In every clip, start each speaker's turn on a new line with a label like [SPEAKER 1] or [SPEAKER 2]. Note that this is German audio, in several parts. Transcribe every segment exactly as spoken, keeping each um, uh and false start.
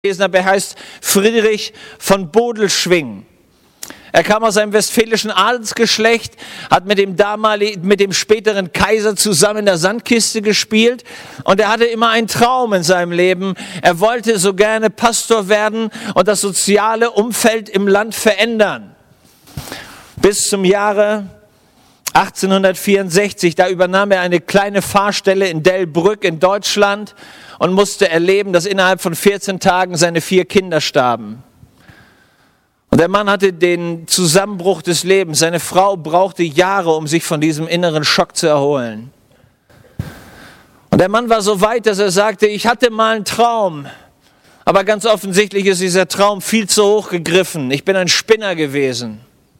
[SPEAKER 1] gelesen habe, er heißt Friedrich von Bodelschwingh. Er kam aus einem westfälischen Adelsgeschlecht, hat mit dem damaligen, mit dem späteren Kaiser zusammen in der Sandkiste gespielt und er hatte immer einen Traum in seinem Leben. Er wollte so gerne Pastor werden und das soziale Umfeld im Land verändern. Bis zum Jahre achtzehnhundertvierundsechzig, da übernahm er eine kleine Pfarrstelle in Delbrück in Deutschland und musste erleben, dass innerhalb von vierzehn Tagen seine vier Kinder starben. Und der Mann hatte den Zusammenbruch des Lebens. Seine Frau brauchte Jahre, um sich von diesem inneren Schock zu erholen. Und der Mann war so weit, dass er sagte, ich hatte mal einen Traum, aber ganz offensichtlich ist dieser Traum viel zu hoch gegriffen. Ich bin ein Spinner gewesen.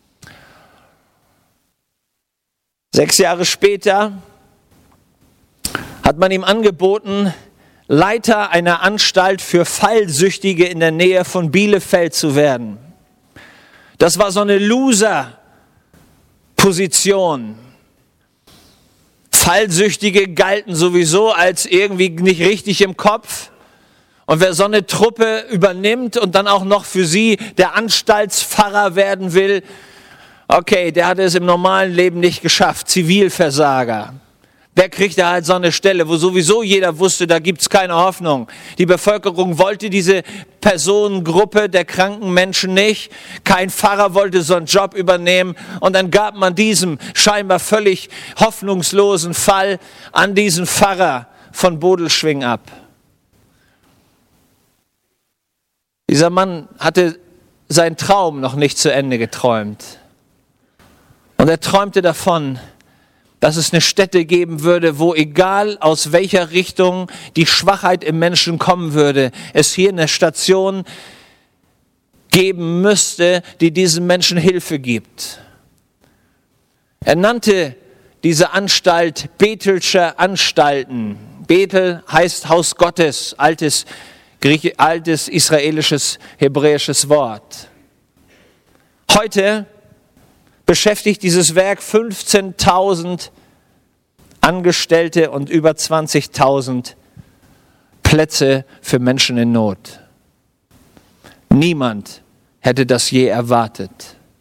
[SPEAKER 1] Sechs Jahre später hat man ihm angeboten, Leiter einer Anstalt für Fallsüchtige in der Nähe von Bielefeld zu werden. Das war so eine Loser-Position. Fallsüchtige galten sowieso als irgendwie nicht richtig im Kopf. Und wer so eine Truppe übernimmt und dann auch noch für sie der Anstaltspfarrer werden will, okay, der hatte es im normalen Leben nicht geschafft, Zivilversager. Der kriegte halt so eine Stelle, wo sowieso jeder wusste, da gibt's keine Hoffnung. Die Bevölkerung wollte diese Personengruppe der kranken Menschen nicht. Kein Pfarrer wollte so einen Job übernehmen. Und dann gab man diesem scheinbar völlig hoffnungslosen Fall an diesen Pfarrer von Bodelschwingh ab. Dieser Mann hatte seinen Traum noch nicht zu Ende geträumt. Und er träumte davon, dass es eine Stätte geben würde, wo egal aus welcher Richtung die Schwachheit im Menschen kommen würde, es hier eine Station geben müsste, die diesen Menschen Hilfe gibt. Er nannte diese Anstalt Bethelsche Anstalten. Bethel heißt Haus Gottes, altes, Griechisch, altes israelisches, hebräisches Wort. Heute beschäftigt dieses Werk fünfzehntausend Angestellte und über zwanzigtausend Plätze für Menschen in Not. Niemand hätte das je erwartet.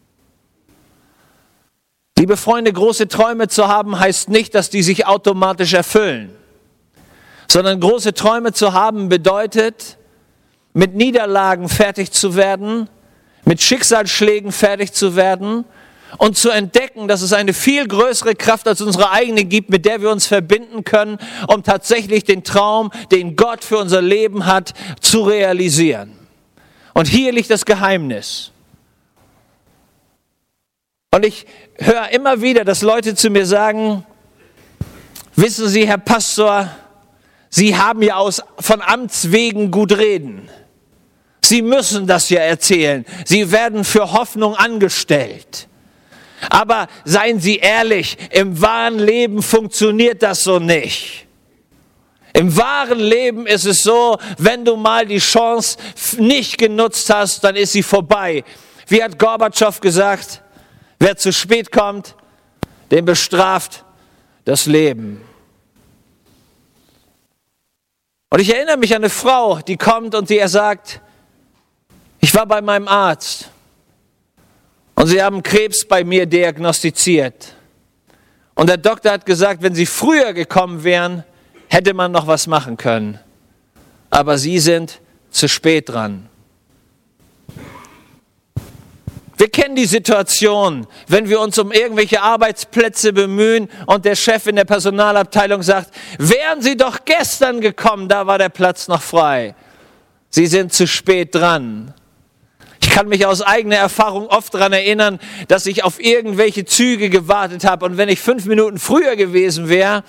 [SPEAKER 1] Liebe Freunde, große Träume zu haben, heißt nicht, dass die sich automatisch erfüllen, sondern große Träume zu haben bedeutet, mit Niederlagen fertig zu werden, mit Schicksalsschlägen fertig zu werden, und zu entdecken, dass es eine viel größere Kraft als unsere eigene gibt, mit der wir uns verbinden können, um tatsächlich den Traum, den Gott für unser Leben hat, zu realisieren. Und hier liegt das Geheimnis. Und ich höre immer wieder, dass Leute zu mir sagen, wissen Sie, Herr Pastor, Sie haben ja aus, von Amts wegen gut reden. Sie müssen das ja erzählen. Sie werden für Hoffnung angestellt. Aber seien Sie ehrlich, im wahren Leben funktioniert das so nicht. Im wahren Leben ist es so, wenn du mal die Chance nicht genutzt hast, dann ist sie vorbei. Wie hat Gorbatschow gesagt, wer zu spät kommt, den bestraft das Leben. Und ich erinnere mich an eine Frau, die kommt und die er sagt, ich war bei meinem Arzt. Und sie haben Krebs bei mir diagnostiziert. Und der Doktor hat gesagt, wenn sie früher gekommen wären, hätte man noch was machen können. Aber sie sind zu spät dran. Wir kennen die Situation, wenn wir uns um irgendwelche Arbeitsplätze bemühen und der Chef in der Personalabteilung sagt, wären Sie doch gestern gekommen, da war der Platz noch frei. Sie sind zu spät dran. Ich kann mich aus eigener Erfahrung oft daran erinnern, dass ich auf irgendwelche Züge gewartet habe und wenn ich fünf Minuten früher gewesen wäre,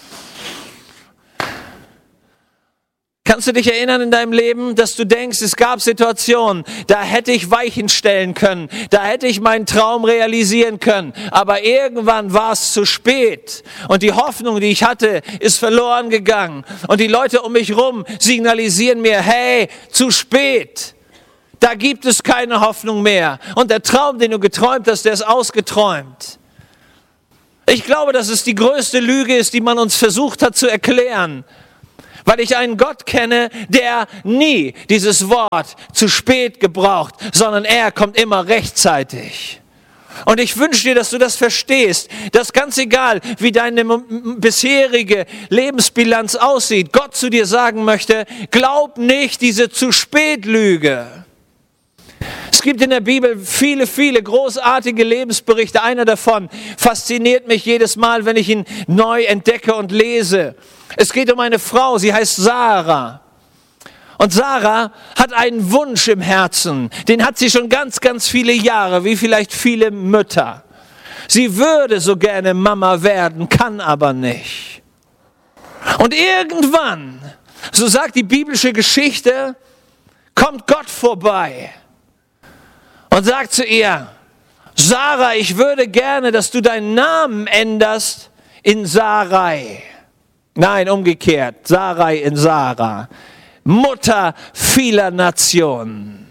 [SPEAKER 1] kannst du dich erinnern in deinem Leben, dass du denkst, es gab Situationen, da hätte ich Weichen stellen können, da hätte ich meinen Traum realisieren können, aber irgendwann war es zu spät und die Hoffnung, die ich hatte, ist verloren gegangen und die Leute um mich rum signalisieren mir, hey, zu spät. Da gibt es keine Hoffnung mehr. Und der Traum, den du geträumt hast, der ist ausgeträumt. Ich glaube, dass es die größte Lüge ist, die man uns versucht hat zu erklären. weil ich einen Gott kenne, der nie dieses Wort zu spät gebraucht, sondern er kommt immer rechtzeitig. Und ich wünsche dir, dass du das verstehst, dass ganz egal, wie deine bisherige Lebensbilanz aussieht, Gott zu dir sagen möchte, glaub nicht diese zu spät Lüge. Es gibt in der Bibel viele, viele großartige Lebensberichte. Einer davon fasziniert mich jedes Mal, wenn ich ihn neu entdecke und lese. Es geht um eine Frau, sie heißt Sarah. Und Sarah hat einen Wunsch im Herzen, den hat sie schon ganz, ganz viele Jahre, wie vielleicht viele Mütter. Sie würde so gerne Mama werden, kann aber nicht. Und irgendwann, so sagt die biblische Geschichte, kommt Gott vorbei und sagt zu ihr, Sarah, ich würde gerne, dass du deinen Namen änderst in Sarai. Nein, umgekehrt, Sarai in Sarah. Mutter vieler Nationen.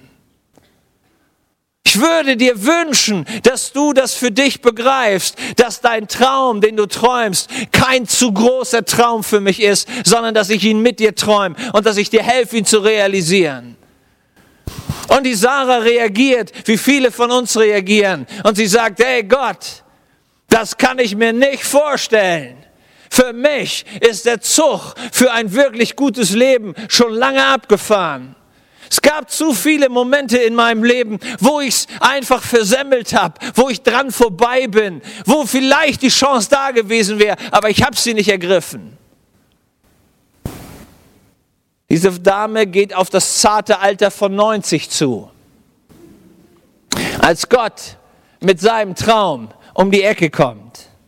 [SPEAKER 1] Ich würde dir wünschen, dass du das für dich begreifst, dass dein Traum, den du träumst, kein zu großer Traum für mich ist, sondern dass ich ihn mit dir träume und dass ich dir helfe, ihn zu realisieren. Und die Sarah reagiert, wie viele von uns reagieren. Und sie sagt, hey Gott, das kann ich mir nicht vorstellen. Für mich ist der Zug für ein wirklich gutes Leben schon lange abgefahren. Es gab zu viele Momente in meinem Leben, wo ich es einfach versemmelt habe, wo ich dran vorbei bin, wo vielleicht die Chance da gewesen wäre, aber ich habe sie nicht ergriffen. Diese Dame geht auf das zarte Alter von neunzig zu. Als Gott mit seinem Traum um die Ecke kommt.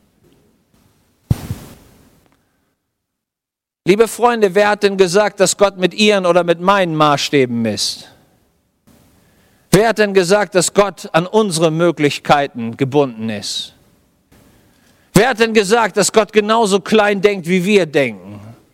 [SPEAKER 1] Liebe Freunde, wer hat denn gesagt, dass Gott mit ihren oder mit meinen Maßstäben misst? Wer hat denn gesagt, dass Gott an unsere Möglichkeiten gebunden ist? Wer hat denn gesagt, dass Gott genauso klein denkt, wie wir denken?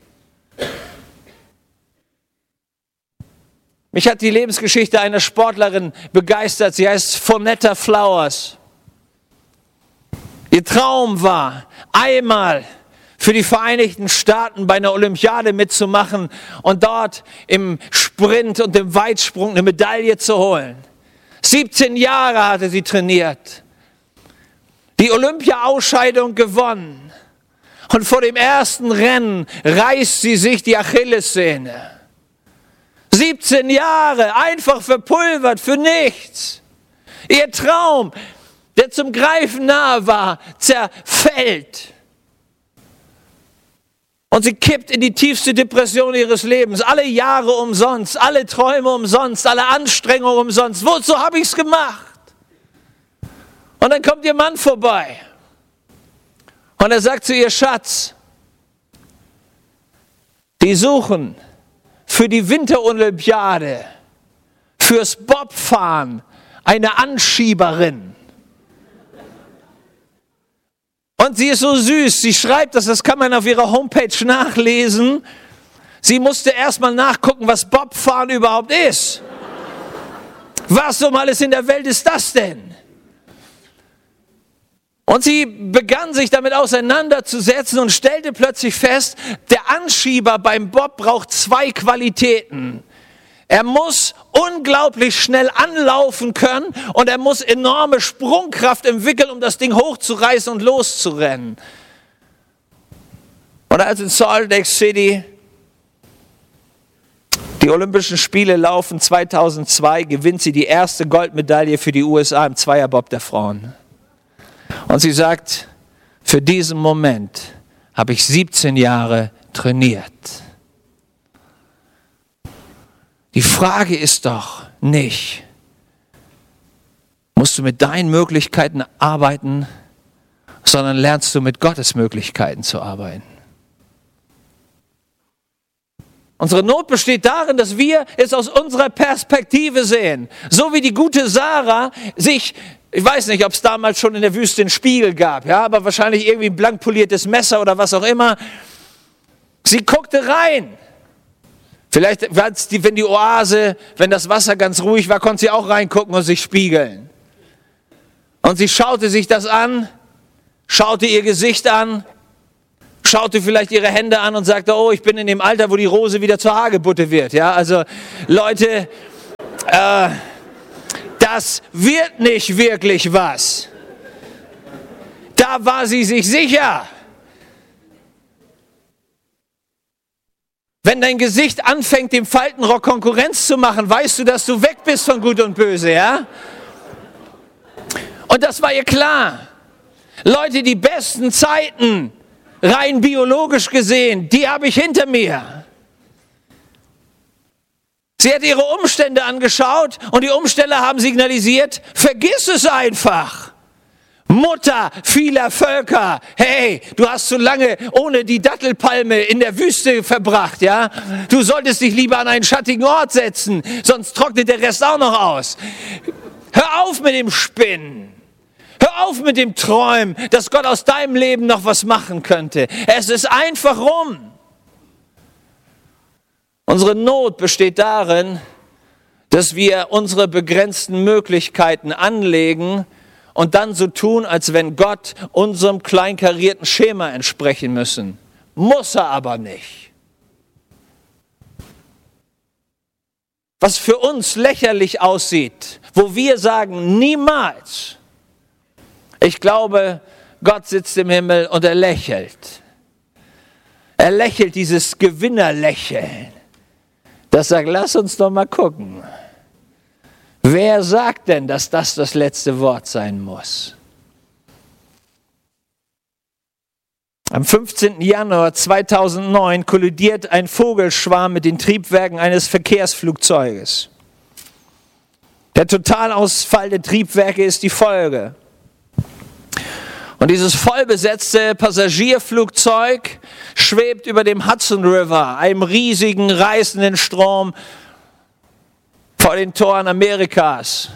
[SPEAKER 1] Mich hat die Lebensgeschichte einer Sportlerin begeistert. Sie heißt Vonetta Flowers. Ihr Traum war, einmal für die Vereinigten Staaten bei einer Olympiade mitzumachen und dort im Sprint und im Weitsprung eine Medaille zu holen. siebzehn Jahre hatte sie trainiert. Die Olympia-Ausscheidung gewonnen. Und vor dem ersten Rennen reißt sie sich die Achillessehne. siebzehn Jahre, einfach verpulvert für nichts. Ihr Traum, der zum Greifen nahe war, zerfällt. Und sie kippt in die tiefste Depression ihres Lebens. Alle Jahre umsonst, alle Träume umsonst, alle Anstrengungen umsonst. Wozu habe ich es gemacht? Und dann kommt ihr Mann vorbei. Und er sagt zu ihr, Schatz, die suchen für die Winterolympiade, fürs Bobfahren eine Anschieberin. Und sie ist so süß, sie schreibt das, das kann man auf ihrer Homepage nachlesen. Sie musste erstmal nachgucken, was Bobfahren überhaupt ist. Was um alles in der Welt ist das denn? Und sie begann sich damit auseinanderzusetzen und stellte plötzlich fest, der Anschieber beim Bob braucht zwei Qualitäten. Er muss unglaublich schnell anlaufen können und er muss enorme Sprungkraft entwickeln, um das Ding hochzureißen und loszurennen. Und als in Salt Lake City die Olympischen Spiele laufen, zweitausendzwei gewinnt sie die erste Goldmedaille für die U S A im Zweierbob der Frauen. Und sie sagt, für diesen Moment habe ich siebzehn Jahre trainiert. Die Frage ist doch nicht, musst du mit deinen Möglichkeiten arbeiten, sondern lernst du mit Gottes Möglichkeiten zu arbeiten. Unsere Not besteht darin, dass wir es aus unserer Perspektive sehen. So wie die gute Sarah sich, ich weiß nicht, ob es damals schon in der Wüste einen Spiegel gab, ja, aber wahrscheinlich irgendwie ein blank poliertes Messer oder was auch immer. Sie guckte rein. Vielleicht, wenn die Oase, wenn das Wasser ganz ruhig war, konnte sie auch reingucken und sich spiegeln. Und sie schaute sich das an, schaute ihr Gesicht an, schaute vielleicht ihre Hände an und sagte, oh, ich bin in dem Alter, wo die Rose wieder zur Hagebutte wird. Ja, also Leute, äh, das wird nicht wirklich was. Da war sie sich sicher. Wenn dein Gesicht anfängt, dem Faltenrock Konkurrenz zu machen, weißt du, dass du weg bist von Gut und Böse, ja? Und das war ihr klar. Leute, die besten Zeiten, rein biologisch gesehen, die habe ich hinter mir. Sie hat ihre Umstände angeschaut und die Umstände haben signalisiert, vergiss es einfach. Mutter vieler Völker, hey, du hast zu lange ohne die Dattelpalme in der Wüste verbracht, ja? Du solltest dich lieber an einen schattigen Ort setzen, sonst trocknet der Rest auch noch aus. Hör auf mit dem Spinnen. Hör auf mit dem Träumen, dass Gott aus deinem Leben noch was machen könnte. Es ist einfach rum. Unsere Not besteht darin, dass wir unsere begrenzten Möglichkeiten anlegen und dann so tun, als wenn Gott unserem kleinkarierten Schema entsprechen müssen. Muss er aber nicht. Was für uns lächerlich aussieht, wo wir sagen, niemals. Ich glaube, Gott sitzt im Himmel und er lächelt. Er lächelt dieses Gewinnerlächeln. Das sagt, lass uns doch mal gucken. Wer sagt denn, dass das das letzte Wort sein muss? Am fünfzehnten Januar zweitausendneun kollidiert ein Vogelschwarm mit den Triebwerken eines Verkehrsflugzeuges. Der Totalausfall der Triebwerke ist die Folge. Und dieses vollbesetzte Passagierflugzeug schwebt über dem Hudson River, einem riesigen, reißenden Strom vor den Toren Amerikas.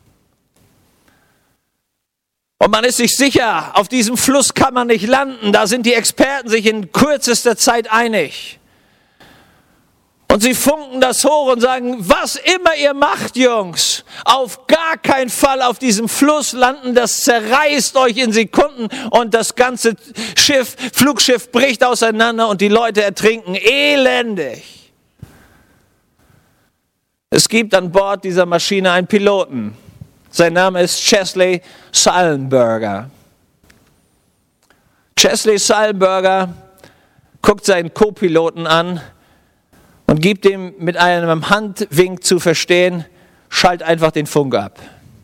[SPEAKER 1] Und man ist sich sicher, auf diesem Fluss kann man nicht landen. Da sind die Experten sich in kürzester Zeit einig. Und sie funken das hoch und sagen, was immer ihr macht, Jungs, auf gar keinen Fall auf diesem Fluss landen, das zerreißt euch in Sekunden und das ganze Schiff, Flugschiff bricht auseinander und die Leute ertrinken elendig. Es gibt an Bord dieser Maschine einen Piloten. Sein Name ist Chesley Sullenberger. Chesley Sullenberger guckt seinen Co-Piloten an und gibt ihm mit einem Handwink zu verstehen, schalt einfach den Funk ab.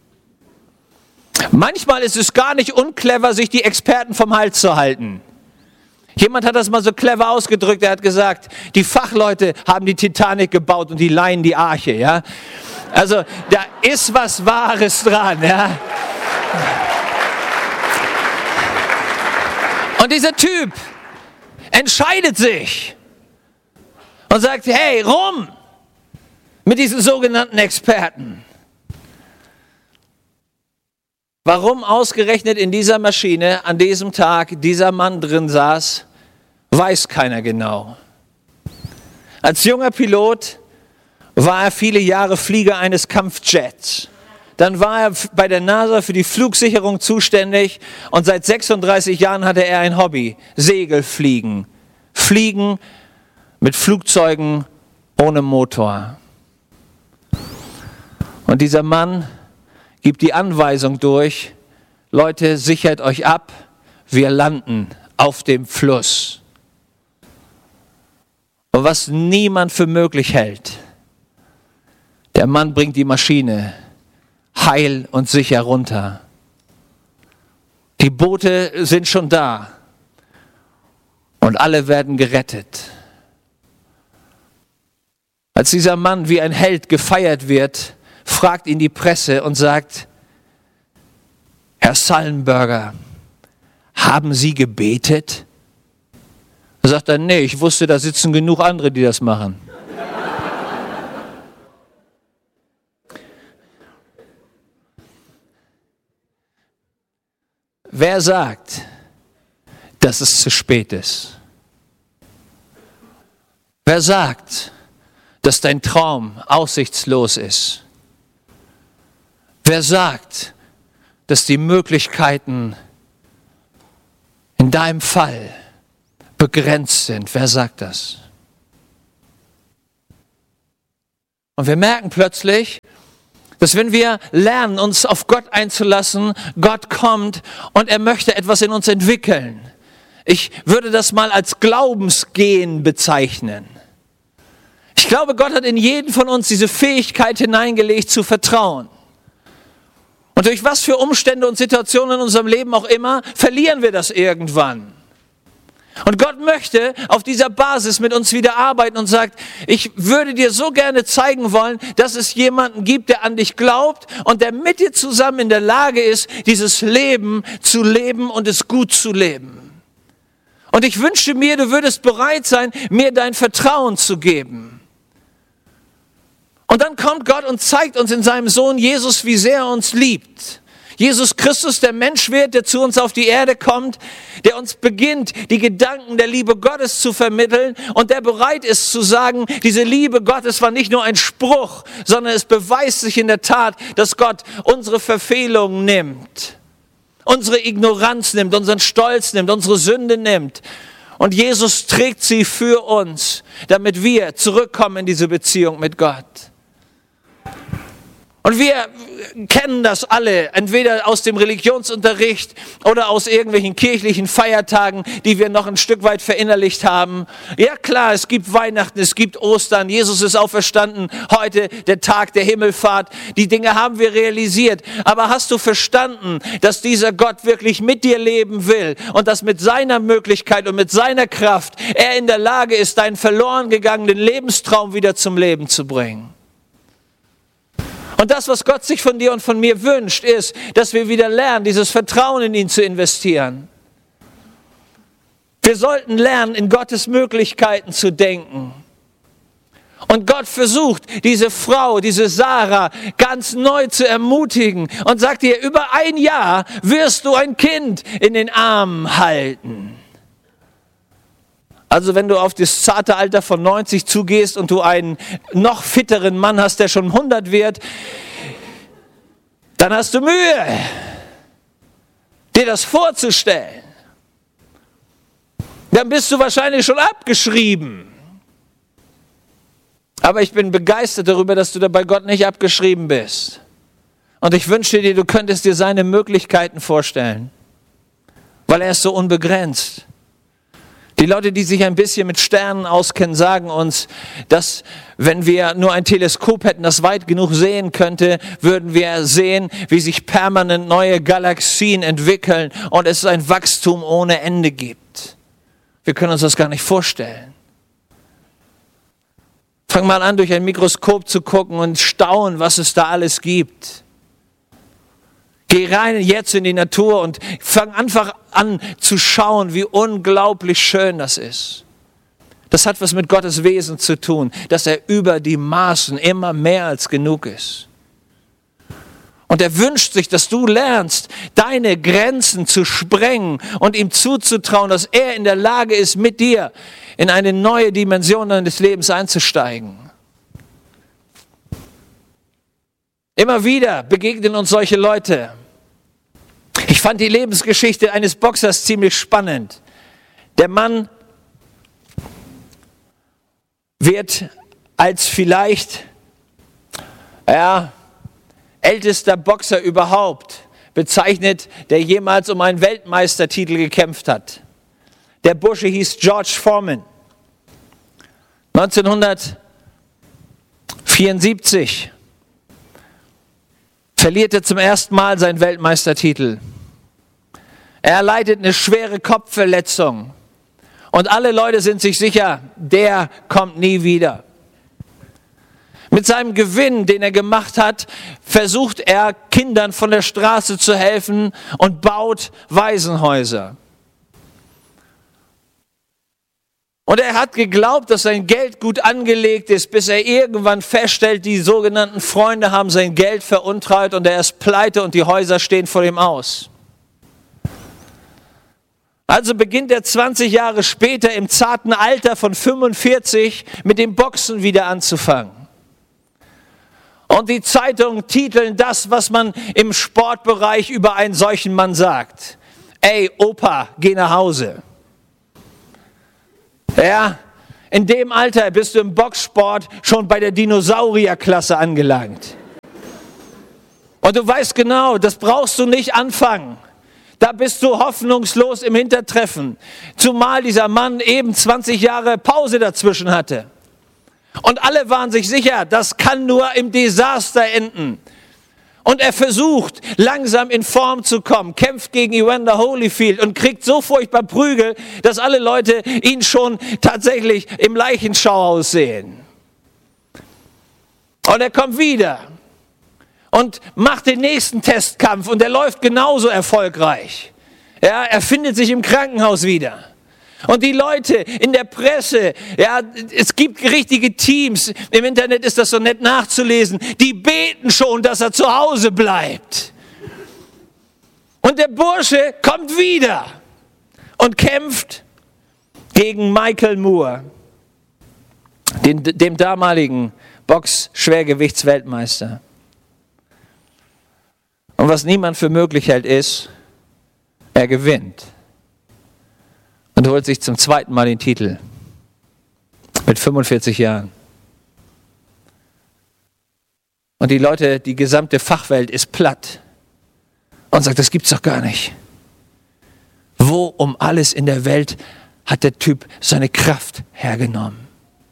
[SPEAKER 1] Manchmal ist es gar nicht unclever, sich die Experten vom Hals zu halten. Jemand hat das mal so clever ausgedrückt, er hat gesagt, die Fachleute haben die Titanic gebaut und die Laien die Arche. Ja? Also da ist was Wahres dran. Ja? Und dieser Typ entscheidet sich und sagt, hey, rum mit diesen sogenannten Experten. Warum ausgerechnet in dieser Maschine an diesem Tag dieser Mann drin saß, weiß keiner genau. Als junger Pilot war er viele Jahre Flieger eines Kampfjets. Dann war er bei der NASA für die Flugsicherung zuständig und seit sechsunddreißig Jahren hatte er ein Hobby, Segelfliegen. Fliegen mit Flugzeugen ohne Motor. Und dieser Mann gibt die Anweisung durch, Leute, sichert euch ab, wir landen auf dem Fluss. Und was niemand für möglich hält, der Mann bringt die Maschine heil und sicher runter. Die Boote sind schon da und alle werden gerettet. Als dieser Mann wie ein Held gefeiert wird, fragt ihn die Presse und sagt, Herr Sullenberger, haben Sie gebetet? Da sagt er, nee, ich wusste, da sitzen genug andere, die das machen. Wer sagt, dass es zu spät ist? Wer sagt, dass dein Traum aussichtslos ist? Wer sagt, dass die Möglichkeiten in deinem Fall begrenzt sind. Wer sagt das? Und wir merken plötzlich, dass wenn wir lernen, uns auf Gott einzulassen, Gott kommt und er möchte etwas in uns entwickeln. Ich würde das mal als Glaubensgehen bezeichnen. Ich glaube, Gott hat in jeden von uns diese Fähigkeit hineingelegt, zu vertrauen. Und durch was für Umstände und Situationen in unserem Leben auch immer, verlieren wir das irgendwann. Und Gott möchte auf dieser Basis mit uns wieder arbeiten und sagt, ich würde dir so gerne zeigen wollen, dass es jemanden gibt, der an dich glaubt und der mit dir zusammen in der Lage ist, dieses Leben zu leben und es gut zu leben. Und ich wünschte mir, du würdest bereit sein, mir dein Vertrauen zu geben. Und dann kommt Gott und zeigt uns in seinem Sohn Jesus, wie sehr er uns liebt. Jesus Christus, der Mensch wird, der zu uns auf die Erde kommt, der uns beginnt, die Gedanken der Liebe Gottes zu vermitteln und der bereit ist zu sagen, diese Liebe Gottes war nicht nur ein Spruch, sondern es beweist sich in der Tat, dass Gott unsere Verfehlungen nimmt, unsere Ignoranz nimmt, unseren Stolz nimmt, unsere Sünde nimmt. Und Jesus trägt sie für uns, damit wir zurückkommen in diese Beziehung mit Gott. Und wir kennen das alle, entweder aus dem Religionsunterricht oder aus irgendwelchen kirchlichen Feiertagen, die wir noch ein Stück weit verinnerlicht haben. Ja klar, es gibt Weihnachten, es gibt Ostern, Jesus ist auferstanden, heute der Tag der Himmelfahrt. Die Dinge haben wir realisiert. Aber hast du verstanden, dass dieser Gott wirklich mit dir leben will und dass mit seiner Möglichkeit und mit seiner Kraft er in der Lage ist, deinen verloren gegangenen Lebenstraum wieder zum Leben zu bringen? Und das, was Gott sich von dir und von mir wünscht, ist, dass wir wieder lernen, dieses Vertrauen in ihn zu investieren. Wir sollten lernen, in Gottes Möglichkeiten zu denken. Und Gott versucht, diese Frau, diese Sarah, ganz neu zu ermutigen und sagt ihr, über ein Jahr wirst du ein Kind in den Armen halten. Also wenn du auf das zarte Alter von neunzig zugehst und du einen noch fitteren Mann hast, der schon hundert wird, dann hast du Mühe, dir das vorzustellen. Dann bist du wahrscheinlich schon abgeschrieben. Aber ich bin begeistert darüber, dass du da bei Gott nicht abgeschrieben bist. Und ich wünsche dir, du könntest dir seine Möglichkeiten vorstellen, weil er ist so unbegrenzt. Die Leute, die sich ein bisschen mit Sternen auskennen, sagen uns, dass wenn wir nur ein Teleskop hätten, das weit genug sehen könnte, würden wir sehen, wie sich permanent neue Galaxien entwickeln und es ein Wachstum ohne Ende gibt. Wir können uns das gar nicht vorstellen. Fang mal an, durch ein Mikroskop zu gucken und staunen, was es da alles gibt. Geh rein jetzt in die Natur und fang einfach an zu schauen, wie unglaublich schön das ist. Das hat was mit Gottes Wesen zu tun, dass er über die Maßen immer mehr als genug ist. Und er wünscht sich, dass du lernst, deine Grenzen zu sprengen und ihm zuzutrauen, dass er in der Lage ist, mit dir in eine neue Dimension deines Lebens einzusteigen. Immer wieder begegnen uns solche Leute. Ich fand die Lebensgeschichte eines Boxers ziemlich spannend. Der Mann wird als vielleicht ja, ältester Boxer überhaupt bezeichnet, der jemals um einen Weltmeistertitel gekämpft hat. Der Bursche hieß George Foreman. neunzehnhundertvierundsiebzig verliert er zum ersten Mal seinen Weltmeistertitel. Er erleidet eine schwere Kopfverletzung. Und alle Leute sind sich sicher, der kommt nie wieder. Mit seinem Gewinn, den er gemacht hat, versucht er, Kindern von der Straße zu helfen und baut Waisenhäuser. Und er hat geglaubt, dass sein Geld gut angelegt ist, bis er irgendwann feststellt, die sogenannten Freunde haben sein Geld veruntreut und er ist pleite und die Häuser stehen vor ihm aus. Also beginnt er zwanzig Jahre später im zarten Alter von fünfundvierzig mit dem Boxen wieder anzufangen. Und die Zeitungen titeln das, was man im Sportbereich über einen solchen Mann sagt. Ey, Opa, geh nach Hause. Ja, in dem Alter bist du im Boxsport schon bei der Dinosaurierklasse angelangt. Und du weißt genau, das brauchst du nicht anfangen. Da bist du hoffnungslos im Hintertreffen. Zumal dieser Mann eben zwanzig Jahre Pause dazwischen hatte. Und alle waren sich sicher, das kann nur im Desaster enden. Und er versucht, langsam in Form zu kommen, kämpft gegen Evander Holyfield und kriegt so furchtbar Prügel, dass alle Leute ihn schon tatsächlich im Leichenschauhaus sehen. Und er kommt wieder und macht den nächsten Testkampf und er läuft genauso erfolgreich. Ja, er findet sich im Krankenhaus wieder. Und die Leute in der Presse, ja, es gibt richtige Teams, im Internet ist das so nett nachzulesen, die beten schon, dass er zu Hause bleibt. Und der Bursche kommt wieder und kämpft gegen Michael Moore, den, dem damaligen Box-Schwergewichtsweltmeister. Und was niemand für möglich hält, ist, er gewinnt. Und holt sich zum zweiten Mal den Titel. Mit fünfundvierzig Jahren. Und die Leute, die gesamte Fachwelt ist platt. Und sagt, das gibt's doch gar nicht. Wo um alles in der Welt hat der Typ seine Kraft hergenommen?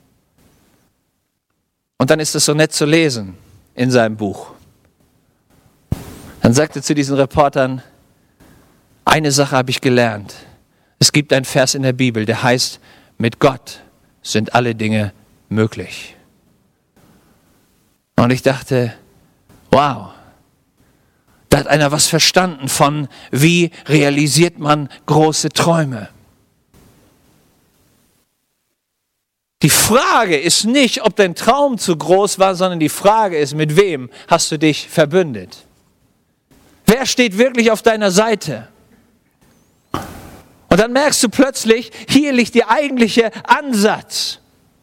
[SPEAKER 1] Und dann ist es so nett zu lesen in seinem Buch. Dann sagt er zu diesen Reportern, eine Sache habe ich gelernt. Es gibt einen Vers in der Bibel, der heißt, mit Gott sind alle Dinge möglich. Und ich dachte, wow, da hat einer was verstanden von, wie realisiert man große Träume. Die Frage ist nicht, ob dein Traum zu groß war, sondern die Frage ist, mit wem hast du dich verbündet? Wer steht wirklich auf deiner Seite? Und dann merkst du plötzlich, hier liegt der eigentliche Ansatz.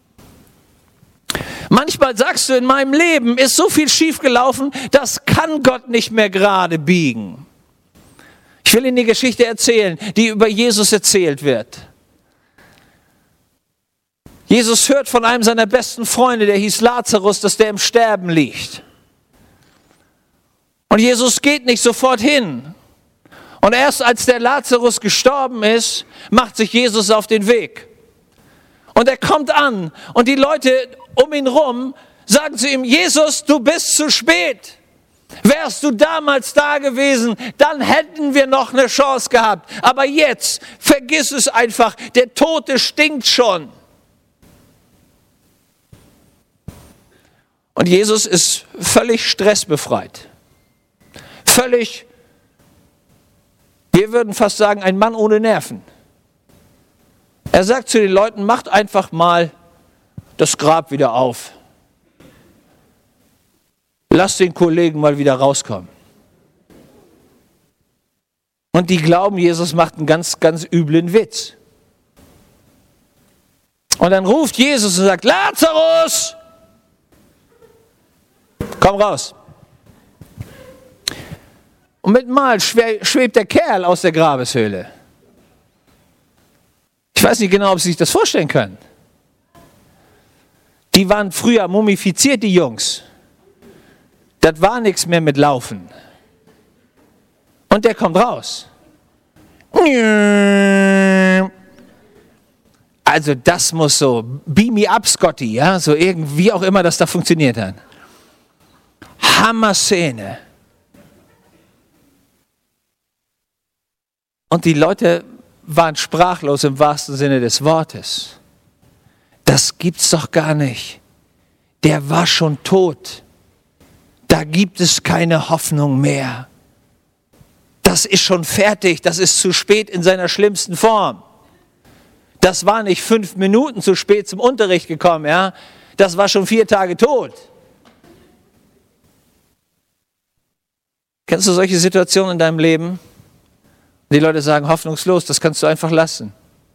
[SPEAKER 1] Manchmal sagst du, in meinem Leben ist so viel schiefgelaufen, das kann Gott nicht mehr gerade biegen. Ich will Ihnen die Geschichte erzählen, die über Jesus erzählt wird. Jesus hört von einem seiner besten Freunde, der hieß Lazarus, dass der im Sterben liegt. Und Jesus geht nicht sofort hin. Und erst als der Lazarus gestorben ist, macht sich Jesus auf den Weg. Und er kommt an und die Leute um ihn rum sagen zu ihm, Jesus, du bist zu spät. Wärst du damals da gewesen, dann hätten wir noch eine Chance gehabt. Aber jetzt, vergiss es einfach, der Tote stinkt schon. Und Jesus ist völlig stressbefreit. Völlig, wir würden fast sagen, ein Mann ohne Nerven. Er sagt zu den Leuten, macht einfach mal das Grab wieder auf. Lasst den Kollegen mal wieder rauskommen. Und die glauben, Jesus macht einen ganz, ganz üblen Witz. Und dann ruft Jesus und sagt, Lazarus, komm raus. Und mit Mal schwebt der Kerl aus der Grabeshöhle. Ich weiß nicht genau, ob Sie sich das vorstellen können. Die waren früher mumifiziert, die Jungs. Das war nichts mehr mit Laufen. Und der kommt raus. Also das muss so, beam me up, Scotty, ja, so irgendwie auch immer das da funktioniert hat. Hammer-Szene. Und die Leute waren sprachlos im wahrsten Sinne des Wortes. Das gibt's doch gar nicht. Der war schon tot. Da gibt es keine Hoffnung mehr. Das ist schon fertig. Das ist zu spät in seiner schlimmsten Form. Das war nicht fünf Minuten zu spät zum Unterricht gekommen, ja. Das war schon vier Tage tot. Kennst du solche Situationen in deinem Leben? Die Leute sagen, hoffnungslos, das kannst du einfach lassen.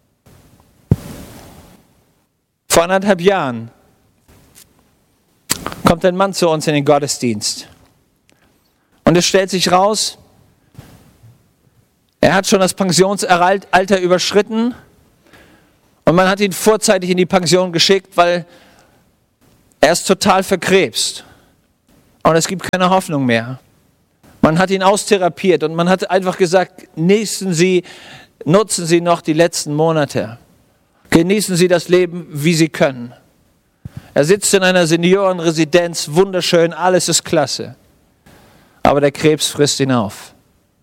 [SPEAKER 1] Vor anderthalb Jahren kommt ein Mann zu uns in den Gottesdienst. Und es stellt sich raus, er hat schon das Pensionsalter überschritten Und man hat ihn vorzeitig in die Pension geschickt, weil er ist total verkrebst. Und es gibt keine Hoffnung mehr. Man hat ihn austherapiert und man hat einfach gesagt, genießen Sie, nutzen Sie noch die letzten Monate. Genießen Sie das Leben, wie Sie können. Er sitzt in einer Seniorenresidenz, wunderschön, alles ist klasse. Aber der Krebs frisst ihn auf.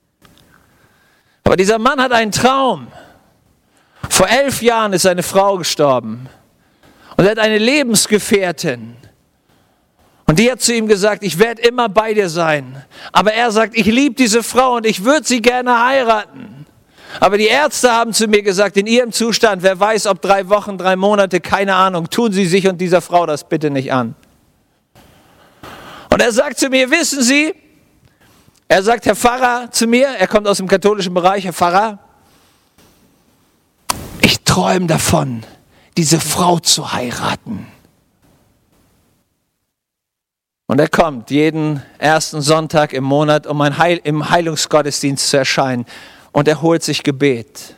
[SPEAKER 1] Aber dieser Mann hat einen Traum. Vor elf Jahren ist seine Frau gestorben. Und er hat eine Lebensgefährtin. Und die hat zu ihm gesagt, ich werde immer bei dir sein. Aber er sagt, ich liebe diese Frau und ich würde sie gerne heiraten. Aber die Ärzte haben zu mir gesagt, in ihrem Zustand, wer weiß, ob drei Wochen, drei Monate, keine Ahnung, tun Sie sich und dieser Frau das bitte nicht an. Und er sagt zu mir, wissen Sie, er sagt, Herr Pfarrer zu mir, er kommt aus dem katholischen Bereich, Herr Pfarrer, ich träume davon, diese Frau zu heiraten. Und er kommt jeden ersten Sonntag im Monat, um ein Heil, im Heilungsgottesdienst zu erscheinen. Und er holt sich Gebet.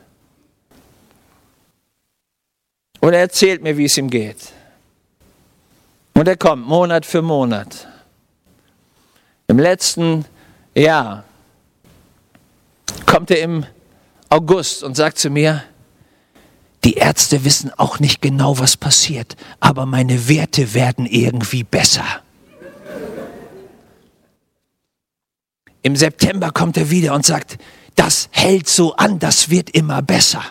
[SPEAKER 1] Und er erzählt mir, wie es ihm geht. Und er kommt Monat für Monat. Im letzten Jahr kommt er im August und sagt zu mir, die Ärzte wissen auch nicht genau, was passiert, aber meine Werte werden irgendwie besser. Im September kommt er wieder und sagt, das hält so an, das wird immer besser.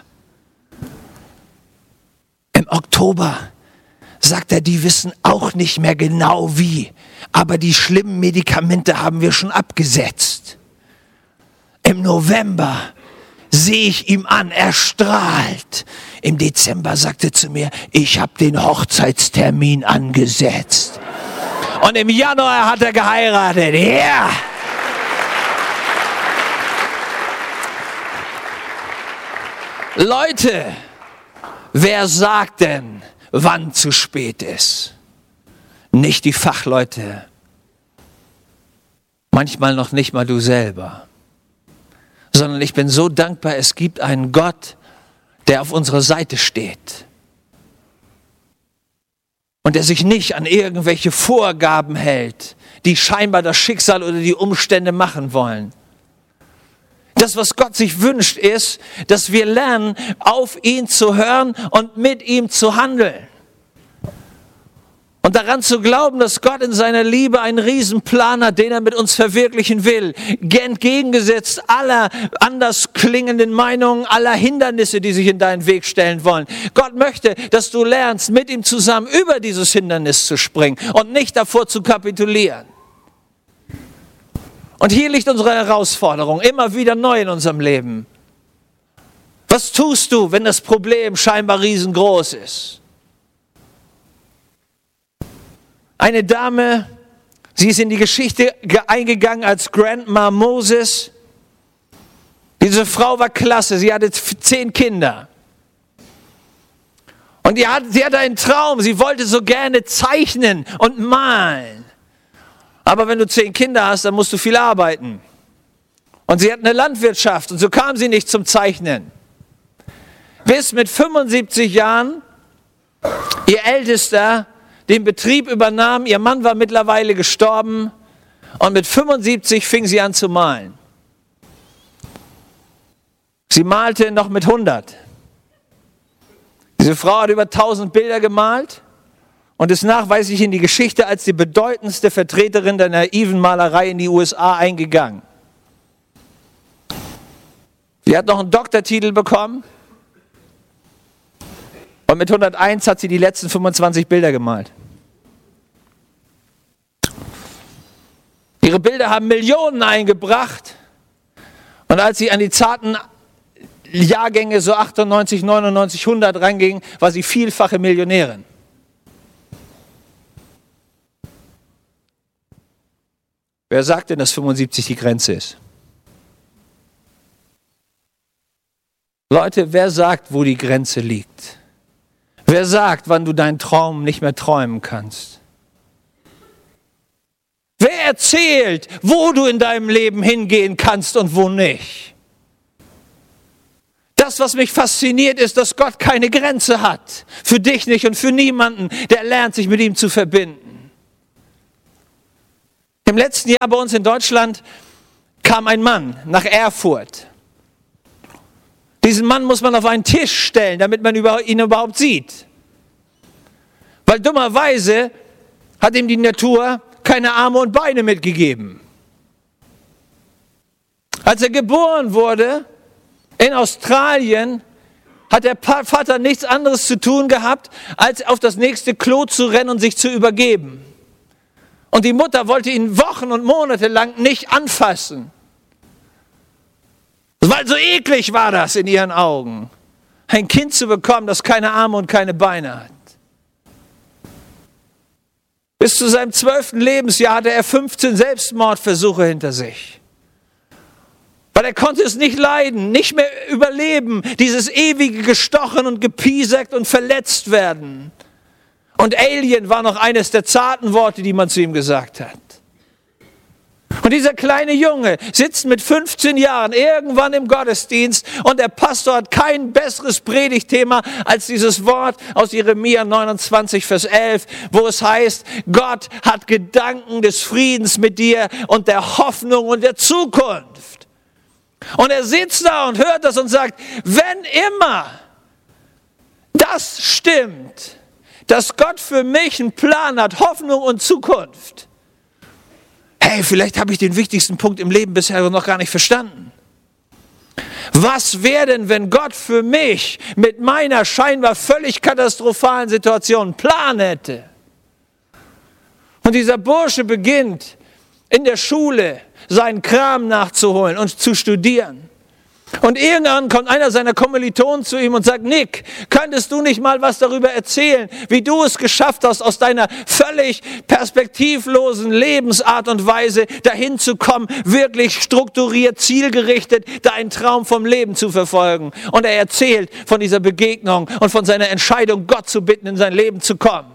[SPEAKER 1] Im Oktober sagt er, die wissen auch nicht mehr genau wie, aber die schlimmen Medikamente haben wir schon abgesetzt. Im November sehe ich ihm an, er strahlt. Im Dezember sagt er zu mir, ich habe den Hochzeitstermin angesetzt. Und im Januar hat er geheiratet. Ja! Yeah. Leute, wer sagt denn, wann zu spät ist? Nicht die Fachleute. Manchmal noch nicht mal du selber. Sondern ich bin so dankbar, es gibt einen Gott, der auf unserer Seite steht. Und der sich nicht an irgendwelche Vorgaben hält, die scheinbar das Schicksal oder die Umstände machen wollen. Das, was Gott sich wünscht, ist, dass wir lernen, auf ihn zu hören und mit ihm zu handeln. Und daran zu glauben, dass Gott in seiner Liebe einen Riesenplan hat, den er mit uns verwirklichen will. Entgegengesetzt aller anders klingenden Meinungen, aller Hindernisse, die sich in deinen Weg stellen wollen. Gott möchte, dass du lernst, mit ihm zusammen über dieses Hindernis zu springen und nicht davor zu kapitulieren. Und hier liegt unsere Herausforderung, immer wieder neu in unserem Leben. Was tust du, wenn das Problem scheinbar riesengroß ist? Eine Dame, sie ist in die Geschichte eingegangen als Grandma Moses. Diese Frau war klasse, sie hatte zehn Kinder. Und die hat, sie hatte einen Traum, sie wollte so gerne zeichnen und malen. Aber wenn du zehn Kinder hast, dann musst du viel arbeiten. Und sie hat eine Landwirtschaft und so kam sie nicht zum Zeichnen. Bis mit fünfundsiebzig Jahren ihr Ältester den Betrieb übernahm, ihr Mann war mittlerweile gestorben und mit fünfundsiebzig fing sie an zu malen. Sie malte noch mit hundert. Diese Frau hat über tausend Bilder gemalt. Und ist nachweislich in die Geschichte als die bedeutendste Vertreterin der naiven Malerei in die U S A eingegangen. Sie hat noch einen Doktortitel bekommen und mit hunderteins hat sie die letzten fünfundzwanzig Bilder gemalt. Ihre Bilder haben Millionen eingebracht und als sie an die zarten Jahrgänge so achtundneunzig, neunundneunzig, hundert ranging, war sie vielfache Millionärin. Wer sagt denn, dass fünfundsiebzig die Grenze ist? Leute, wer sagt, wo die Grenze liegt? Wer sagt, wann du deinen Traum nicht mehr träumen kannst? Wer erzählt, wo du in deinem Leben hingehen kannst und wo nicht? Das Das, was mich fasziniert, ist, dass Gott keine Grenze hat. Für dich nicht und für niemanden, der lernt, sich mit ihm zu verbinden. Im letzten Jahr bei uns in Deutschland kam ein Mann nach Erfurt. Diesen Mann muss man auf einen Tisch stellen, damit man ihn überhaupt sieht. Weil dummerweise hat ihm die Natur keine Arme und Beine mitgegeben. Als er geboren wurde in Australien, hat der Vater nichts anderes zu tun gehabt, als auf das nächste Klo zu rennen und sich zu übergeben. Und die Mutter wollte ihn Wochen und Monate lang nicht anfassen. Weil so eklig war das in ihren Augen, ein Kind zu bekommen, das keine Arme und keine Beine hat. Bis zu seinem zwölften Lebensjahr hatte er fünfzehn Selbstmordversuche hinter sich. Weil er konnte es nicht leiden, nicht mehr überleben, dieses ewige gestochen und gepiesackt und verletzt werden. Und Alien war noch eines der zarten Worte, die man zu ihm gesagt hat. Und dieser kleine Junge sitzt mit fünfzehn Jahren irgendwann im Gottesdienst und der Pastor hat kein besseres Predigtthema als dieses Wort aus Jeremia neunundzwanzig, Vers elf, wo es heißt, Gott hat Gedanken des Friedens mit dir und der Hoffnung und der Zukunft. Und er sitzt da und hört das und sagt, wenn immer das stimmt, dass Gott für mich einen Plan hat, Hoffnung und Zukunft, hey, vielleicht habe ich den wichtigsten Punkt im Leben bisher noch gar nicht verstanden. Was wäre denn, wenn Gott für mich mit meiner scheinbar völlig katastrophalen Situation einen Plan hätte? Und dieser Bursche beginnt in der Schule seinen Kram nachzuholen und zu studieren. Und irgendwann kommt einer seiner Kommilitonen zu ihm und sagt, Nick, könntest du nicht mal was darüber erzählen, wie du es geschafft hast, aus deiner völlig perspektivlosen Lebensart und Weise dahin zu kommen, wirklich strukturiert, zielgerichtet, deinen Traum vom Leben zu verfolgen. Und er erzählt von dieser Begegnung und von seiner Entscheidung, Gott zu bitten, in sein Leben zu kommen.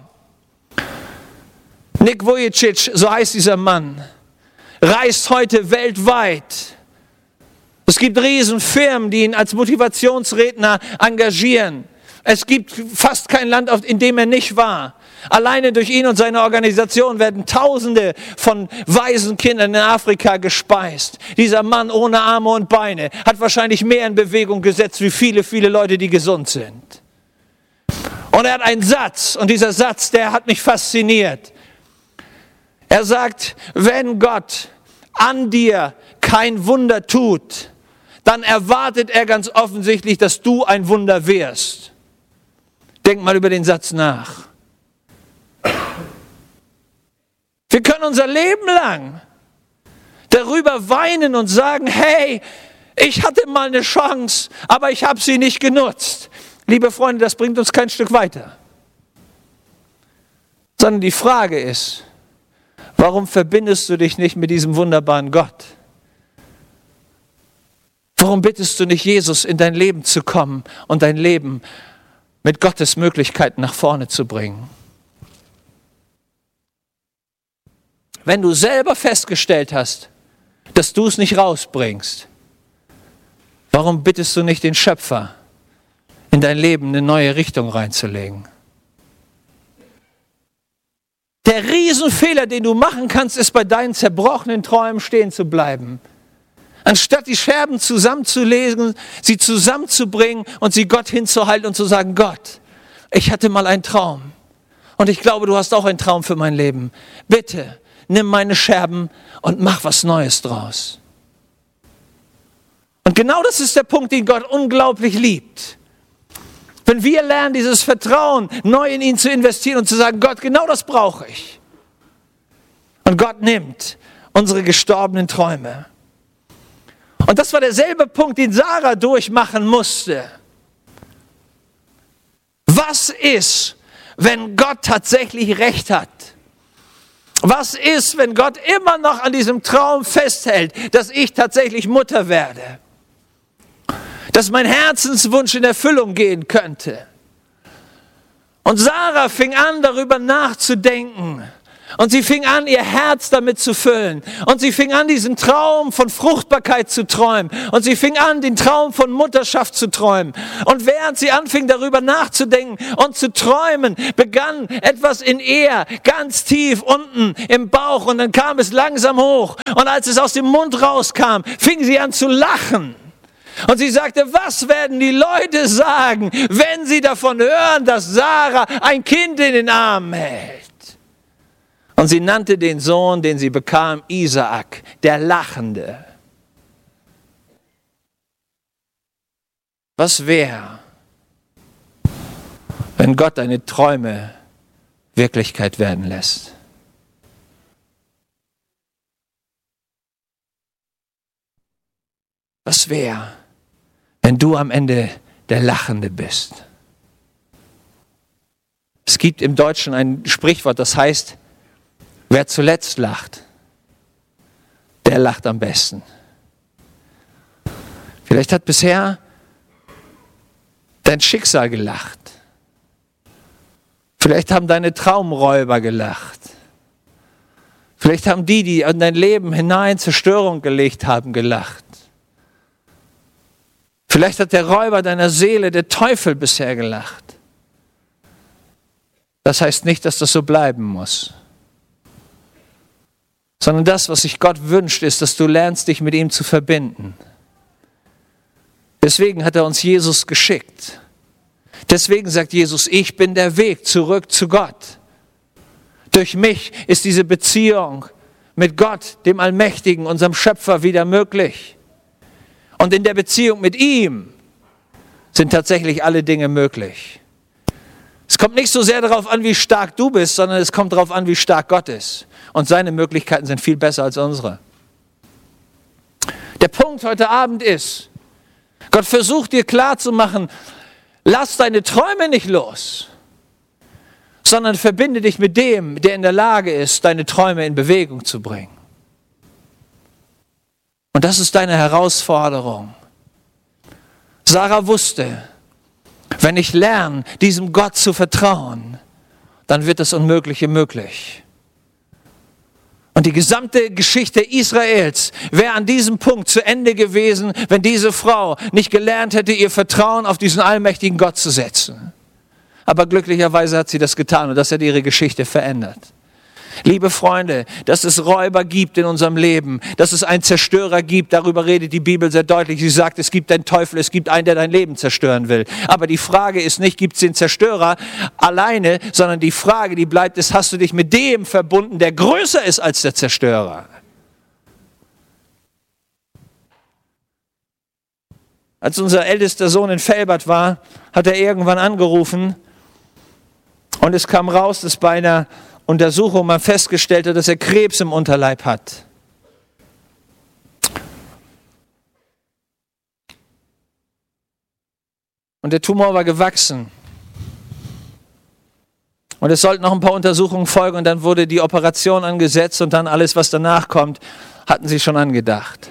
[SPEAKER 1] Nick Vujicic, so heißt dieser Mann, reist heute weltweit. Es gibt Riesenfirmen, die ihn als Motivationsredner engagieren. Es gibt fast kein Land, in dem er nicht war. Alleine durch ihn und seine Organisation werden Tausende von Waisenkindern in Afrika gespeist. Dieser Mann ohne Arme und Beine hat wahrscheinlich mehr in Bewegung gesetzt, wie viele, viele Leute, die gesund sind. Und er hat einen Satz, und dieser Satz, der hat mich fasziniert. Er sagt, wenn Gott an dir kein Wunder tut, dann erwartet er ganz offensichtlich, dass du ein Wunder wirst. Denk mal über den Satz nach. Wir können unser Leben lang darüber weinen und sagen, hey, ich hatte mal eine Chance, aber ich habe sie nicht genutzt. Liebe Freunde, das bringt uns kein Stück weiter. Sondern die Frage ist, warum verbindest du dich nicht mit diesem wunderbaren Gott? Warum bittest du nicht Jesus, in dein Leben zu kommen und dein Leben mit Gottes Möglichkeiten nach vorne zu bringen? Wenn du selber festgestellt hast, dass du es nicht rausbringst, warum bittest du nicht den Schöpfer, in dein Leben eine neue Richtung reinzulegen? Der Riesenfehler, den du machen kannst, ist, bei deinen zerbrochenen Träumen stehen zu bleiben. Anstatt die Scherben zusammenzulegen, sie zusammenzubringen und sie Gott hinzuhalten und zu sagen, Gott, ich hatte mal einen Traum und ich glaube, du hast auch einen Traum für mein Leben. Bitte, nimm meine Scherben und mach was Neues draus. Und genau das ist der Punkt, den Gott unglaublich liebt. Wenn wir lernen, dieses Vertrauen neu in ihn zu investieren und zu sagen, Gott, genau das brauche ich. Und Gott nimmt unsere gestorbenen Träume. Und das war derselbe Punkt, den Sarah durchmachen musste. Was ist, wenn Gott tatsächlich recht hat? Was ist, wenn Gott immer noch an diesem Traum festhält, dass ich tatsächlich Mutter werde? Dass mein Herzenswunsch in Erfüllung gehen könnte. Und Sarah fing an, darüber nachzudenken. Und sie fing an, ihr Herz damit zu füllen. Und sie fing an, diesen Traum von Fruchtbarkeit zu träumen. Und sie fing an, den Traum von Mutterschaft zu träumen. Und während sie anfing, darüber nachzudenken und zu träumen, begann etwas in ihr ganz tief unten im Bauch. Und dann kam es langsam hoch. Und als es aus dem Mund rauskam, fing sie an zu lachen. Und sie sagte, was werden die Leute sagen, wenn sie davon hören, dass Sarah ein Kind in den Armen hält? Und sie nannte den Sohn, den sie bekam, Isaak, der Lachende. Was wäre, wenn Gott deine Träume Wirklichkeit werden lässt? Was wäre, wenn du am Ende der Lachende bist? Es gibt im Deutschen ein Sprichwort, das heißt, wer zuletzt lacht, der lacht am besten. Vielleicht hat bisher dein Schicksal gelacht. Vielleicht haben deine Traumräuber gelacht. Vielleicht haben die, die in dein Leben hinein Zerstörung gelegt haben, gelacht. Vielleicht hat der Räuber deiner Seele, der Teufel, bisher gelacht. Das heißt nicht, dass das so bleiben muss. Sondern das, was sich Gott wünscht, ist, dass du lernst, dich mit ihm zu verbinden. Deswegen hat er uns Jesus geschickt. Deswegen sagt Jesus, ich bin der Weg zurück zu Gott. Durch mich ist diese Beziehung mit Gott, dem Allmächtigen, unserem Schöpfer, wieder möglich. Und in der Beziehung mit ihm sind tatsächlich alle Dinge möglich. Es kommt nicht so sehr darauf an, wie stark du bist, sondern es kommt darauf an, wie stark Gott ist. Und seine Möglichkeiten sind viel besser als unsere. Der Punkt heute Abend ist, Gott versucht dir klarzumachen, lass deine Träume nicht los, sondern verbinde dich mit dem, der in der Lage ist, deine Träume in Bewegung zu bringen. Und das ist deine Herausforderung. Sarah wusste, wenn ich lerne, diesem Gott zu vertrauen, dann wird das Unmögliche möglich. Und die gesamte Geschichte Israels wäre an diesem Punkt zu Ende gewesen, wenn diese Frau nicht gelernt hätte, ihr Vertrauen auf diesen allmächtigen Gott zu setzen. Aber glücklicherweise hat sie das getan und das hat ihre Geschichte verändert. Liebe Freunde, dass es Räuber gibt in unserem Leben, dass es einen Zerstörer gibt, darüber redet die Bibel sehr deutlich. Sie sagt, es gibt einen Teufel, es gibt einen, der dein Leben zerstören will. Aber die Frage ist nicht, gibt es den Zerstörer alleine, sondern die Frage, die bleibt, ist, hast du dich mit dem verbunden, der größer ist als der Zerstörer? Als unser ältester Sohn in Velbert war, hat er irgendwann angerufen und es kam raus, dass bei einer Untersuchung man festgestellt hat, dass er Krebs im Unterleib hat. Und der Tumor war gewachsen. Und es sollten noch ein paar Untersuchungen folgen und dann wurde die Operation angesetzt und dann alles, was danach kommt, hatten sie schon angedacht.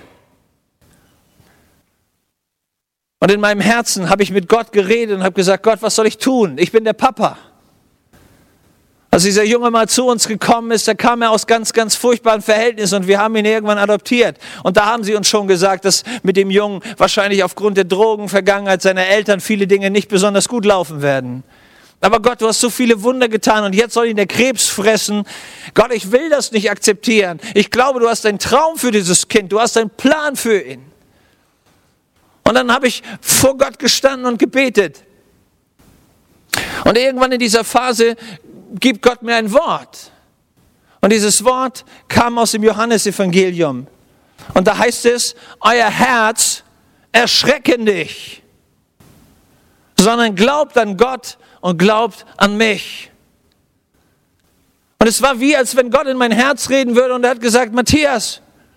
[SPEAKER 1] Und in meinem Herzen habe ich mit Gott geredet und habe gesagt, Gott, was soll ich tun? Ich bin der Papa. Als dieser Junge mal zu uns gekommen ist, da kam er aus ganz, ganz furchtbaren Verhältnissen und wir haben ihn irgendwann adoptiert. Und da haben sie uns schon gesagt, dass mit dem Jungen wahrscheinlich aufgrund der Drogenvergangenheit seiner Eltern viele Dinge nicht besonders gut laufen werden. Aber Gott, du hast so viele Wunder getan und jetzt soll ihn der Krebs fressen. Gott, ich will das nicht akzeptieren. Ich glaube, du hast einen Traum für dieses Kind, du hast einen Plan für ihn. Und dann habe ich vor Gott gestanden und gebetet. Und irgendwann in dieser Phase gibt Gott mir ein Wort. Und dieses Wort kam aus dem Johannesevangelium. Und da heißt es, euer Herz erschrecke nicht, sondern glaubt an Gott und glaubt an mich. Und es war wie, als wenn Gott in mein Herz reden würde und er hat gesagt, Matthias,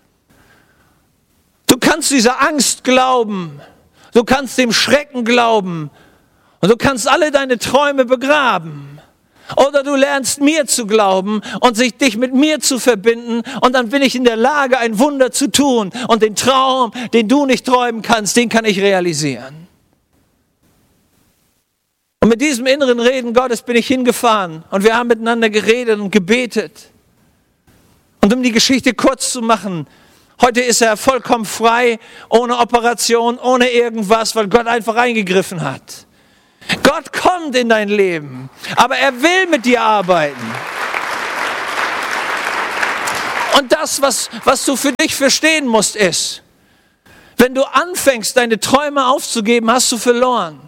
[SPEAKER 1] du kannst dieser Angst glauben, du kannst dem Schrecken glauben und du kannst alle deine Träume begraben. Oder du lernst mir zu glauben und sich dich mit mir zu verbinden und dann bin ich in der Lage, ein Wunder zu tun und den Traum, den du nicht träumen kannst, den kann ich realisieren. Und mit diesem inneren Reden Gottes bin ich hingefahren und wir haben miteinander geredet und gebetet. Und um die Geschichte kurz zu machen, heute ist er vollkommen frei, ohne Operation, ohne irgendwas, weil Gott einfach eingegriffen hat. Gott kommt in dein Leben, aber er will mit dir arbeiten. Und das, was, was du für dich verstehen musst, ist, wenn du anfängst, deine Träume aufzugeben, hast du verloren.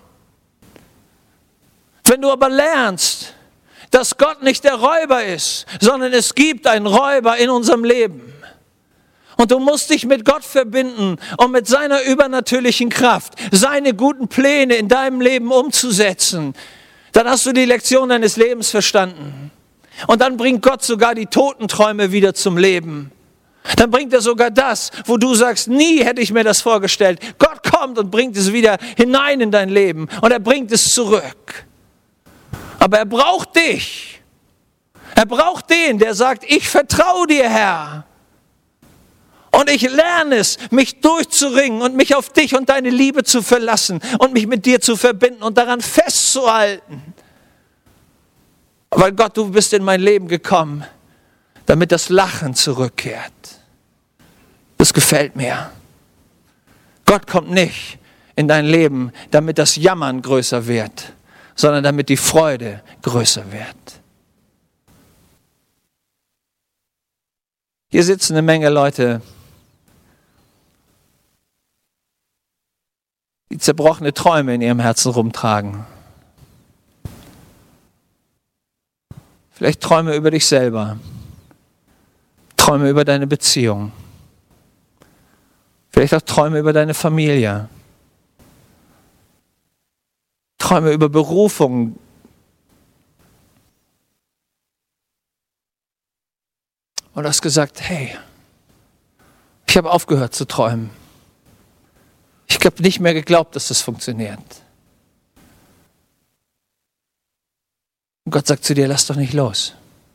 [SPEAKER 1] Wenn du aber lernst, dass Gott nicht der Räuber ist, sondern es gibt einen Räuber in unserem Leben. Und du musst dich mit Gott verbinden, um mit seiner übernatürlichen Kraft seine guten Pläne in deinem Leben umzusetzen. Dann hast du die Lektion deines Lebens verstanden. Und dann bringt Gott sogar die Totenträume wieder zum Leben. Dann bringt er sogar das, wo du sagst, nie hätte ich mir das vorgestellt. Gott kommt und bringt es wieder hinein in dein Leben und er bringt es zurück. Aber er braucht dich. Er braucht den, der sagt, ich vertraue dir, Herr. Und ich lerne es, mich durchzuringen und mich auf dich und deine Liebe zu verlassen und mich mit dir zu verbinden und daran festzuhalten. Weil Gott, du bist in mein Leben gekommen, damit das Lachen zurückkehrt. Das gefällt mir. Gott kommt nicht in dein Leben, damit das Jammern größer wird, sondern damit die Freude größer wird. Hier sitzen eine Menge Leute, die zerbrochene Träume in ihrem Herzen rumtragen. Vielleicht Träume über dich selber, Träume über deine Beziehung, vielleicht auch Träume über deine Familie, Träume über Berufung. Und du hast gesagt, hey, ich habe aufgehört zu träumen. Ich habe nicht mehr geglaubt, dass das funktioniert. Und Gott sagt zu dir, lass doch nicht los.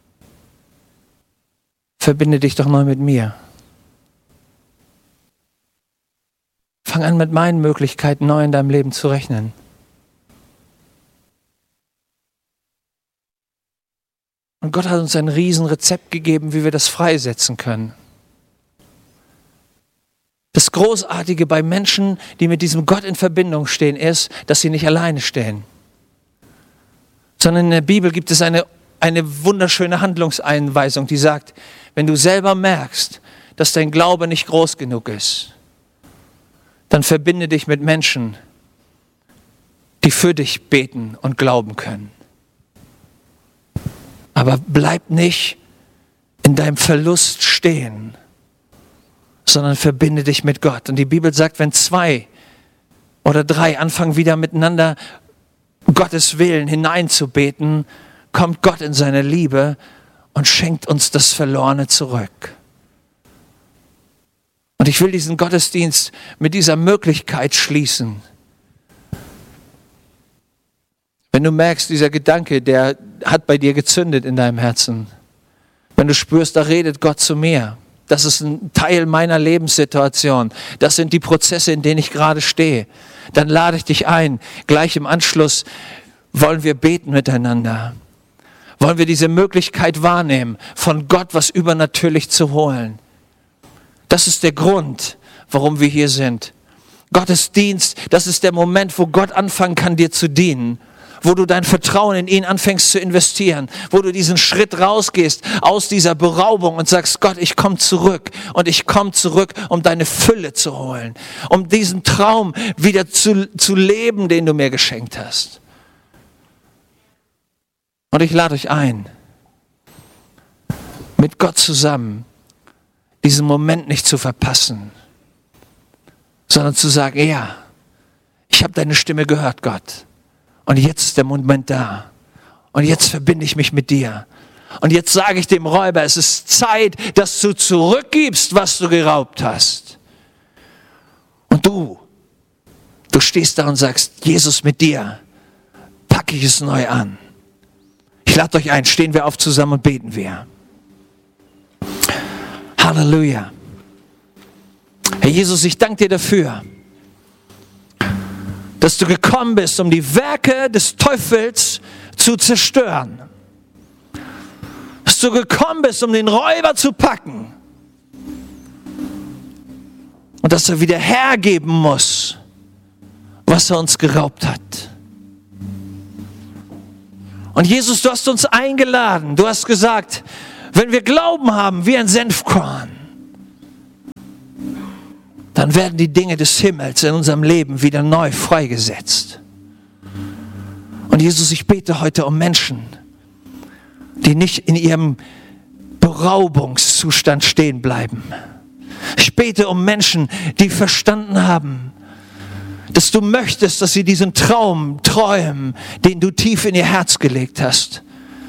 [SPEAKER 1] Verbinde dich doch neu mit mir. Fang an, mit meinen Möglichkeiten neu in deinem Leben zu rechnen. Und Gott hat uns ein Riesenrezept gegeben, wie wir das freisetzen können. Das Großartige bei Menschen, die mit diesem Gott in Verbindung stehen, ist, dass sie nicht alleine stehen. Sondern in der Bibel gibt es eine, eine wunderschöne Handlungseinweisung, die sagt, wenn du selber merkst, dass dein Glaube nicht groß genug ist, dann verbinde dich mit Menschen, die für dich beten und glauben können. Aber bleib nicht in deinem Verlust stehen, sondern verbinde dich mit Gott. Und die Bibel sagt, wenn zwei oder drei anfangen wieder miteinander Gottes Willen hineinzubeten, kommt Gott in seine Liebe und schenkt uns das Verlorene zurück. Und ich will diesen Gottesdienst mit dieser Möglichkeit schließen. Wenn du merkst, dieser Gedanke, der hat bei dir gezündet in deinem Herzen. Wenn du spürst, da redet Gott zu mir. Das ist ein Teil meiner Lebenssituation. Das sind die Prozesse, in denen ich gerade stehe. Dann lade ich dich ein. Gleich im Anschluss wollen wir beten miteinander. Wollen wir diese Möglichkeit wahrnehmen, von Gott was übernatürlich zu holen. Das ist der Grund, warum wir hier sind. Gottesdienst, das ist der Moment, wo Gott anfangen kann, dir zu dienen. Wo du dein Vertrauen in ihn anfängst zu investieren, wo du diesen Schritt rausgehst aus dieser Beraubung und sagst, Gott, ich komme zurück und ich komme zurück, um deine Fülle zu holen, um diesen Traum wieder zu, zu leben, den du mir geschenkt hast. Und ich lade euch ein, mit Gott zusammen diesen Moment nicht zu verpassen, sondern zu sagen, ja, ich habe deine Stimme gehört, Gott. Und jetzt ist der Moment da. Und jetzt verbinde ich mich mit dir. Und jetzt sage ich dem Räuber, es ist Zeit, dass du zurückgibst, was du geraubt hast. Und du, du stehst da und sagst, Jesus, mit dir packe ich es neu an. Ich lade euch ein, stehen wir auf zusammen und beten wir. Halleluja. Herr Jesus, ich danke dir dafür, dass du gekommen bist, um die Werke des Teufels zu zerstören. Dass du gekommen bist, um den Räuber zu packen. Und dass er wieder hergeben muss, was er uns geraubt hat. Und Jesus, du hast uns eingeladen. Du hast gesagt, wenn wir Glauben haben wie ein Senfkorn, dann werden die Dinge des Himmels in unserem Leben wieder neu freigesetzt. Und Jesus, ich bete heute um Menschen, die nicht in ihrem Beraubungszustand stehen bleiben. Ich bete um Menschen, die verstanden haben, dass du möchtest, dass sie diesen Traum träumen, den du tief in ihr Herz gelegt hast.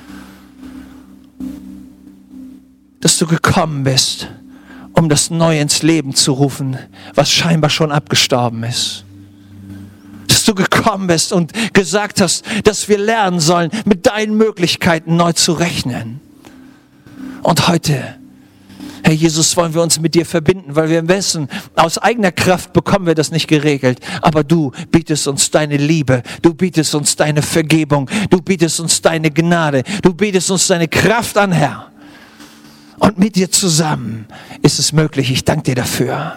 [SPEAKER 1] Dass du gekommen bist, um das Neue ins Leben zu rufen, was scheinbar schon abgestorben ist. Dass du gekommen bist und gesagt hast, dass wir lernen sollen, mit deinen Möglichkeiten neu zu rechnen. Und heute, Herr Jesus, wollen wir uns mit dir verbinden, weil wir wissen, aus eigener Kraft bekommen wir das nicht geregelt. Aber du bietest uns deine Liebe, du bietest uns deine Vergebung, du bietest uns deine Gnade, du bietest uns deine Kraft an, Herr. Und mit dir zusammen ist es möglich. Ich danke dir dafür.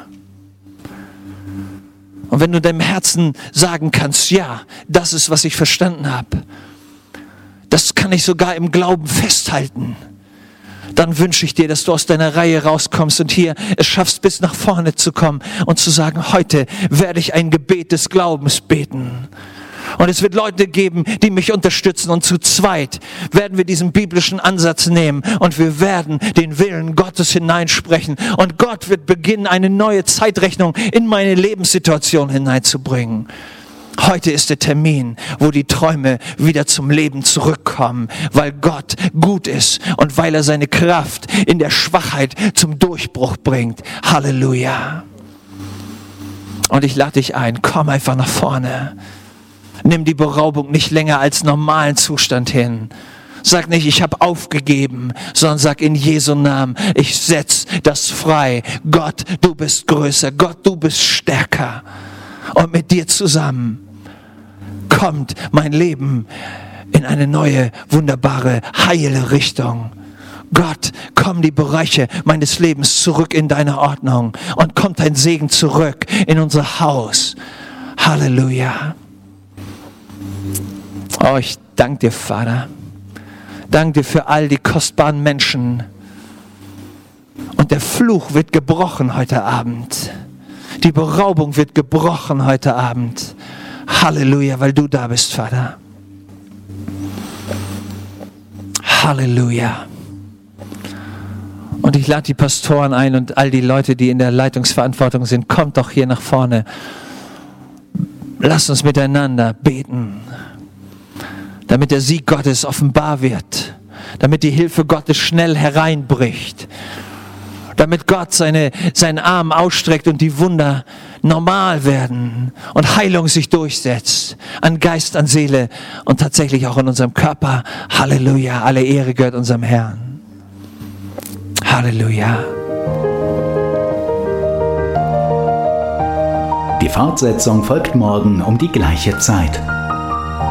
[SPEAKER 1] Und wenn du deinem Herzen sagen kannst, ja, das ist, was ich verstanden habe, das kann ich sogar im Glauben festhalten, dann wünsche ich dir, dass du aus deiner Reihe rauskommst und hier es schaffst, bis nach vorne zu kommen und zu sagen, heute werde ich ein Gebet des Glaubens beten. Und es wird Leute geben, die mich unterstützen. Und zu zweit werden wir diesen biblischen Ansatz nehmen. Und wir werden den Willen Gottes hineinsprechen. Und Gott wird beginnen, eine neue Zeitrechnung in meine Lebenssituation hineinzubringen. Heute ist der Termin, wo die Träume wieder zum Leben zurückkommen, weil Gott gut ist und weil er seine Kraft in der Schwachheit zum Durchbruch bringt. Halleluja. Und ich lade dich ein, komm einfach nach vorne. Nimm die Beraubung nicht länger als normalen Zustand hin. Sag nicht, ich habe aufgegeben, sondern sag in Jesu Namen, ich setz das frei. Gott, du bist größer. Gott, du bist stärker. Und mit dir zusammen kommt mein Leben in eine neue, wunderbare, heile Richtung. Gott, komm die Bereiche meines Lebens zurück in deine Ordnung und kommt dein Segen zurück in unser Haus. Halleluja. Oh, ich danke dir, Vater. Danke dir für all die kostbaren Menschen. Und der Fluch wird gebrochen heute Abend. Die Beraubung wird gebrochen heute Abend. Halleluja, weil du da bist, Vater. Halleluja. Und ich lade die Pastoren ein und all die Leute, die in der Leitungsverantwortung sind, kommt doch hier nach vorne. Lasst uns miteinander beten, damit der Sieg Gottes offenbar wird, damit die Hilfe Gottes schnell hereinbricht, damit Gott seine, seinen Arm ausstreckt und die Wunder normal werden und Heilung sich durchsetzt, an Geist, an Seele und tatsächlich auch in unserem Körper. Halleluja, alle Ehre gehört unserem Herrn. Halleluja.
[SPEAKER 2] Die Fortsetzung folgt morgen um die gleiche Zeit.